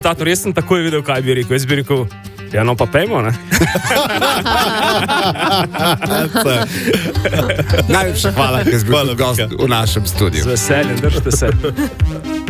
Tator, jaz sem takoj videl, kaj bi rekel. Jaz bi rekel, ja, no pa pejmo, ne? Najlepša hvala, ker si bil gost v našem studiu. Z veseljem, držite se.